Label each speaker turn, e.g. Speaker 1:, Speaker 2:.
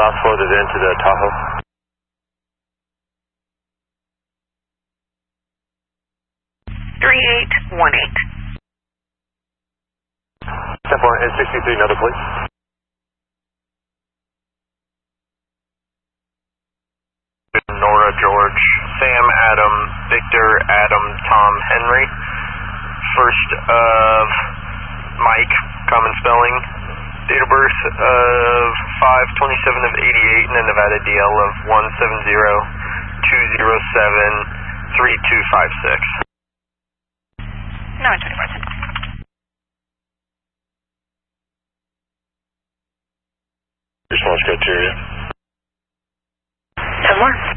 Speaker 1: last loaded into the Tahoe.
Speaker 2: 3818.
Speaker 1: 10-4 and 63, another please.
Speaker 3: Nora George, Sam Adam, Victor Adam, Tom Henry. First of Mike, common spelling. Date of birth of 5/27 of 88, and then Nevada DL of 170-207-3256.
Speaker 2: No, 24.
Speaker 1: Response criteria.
Speaker 2: 10 more.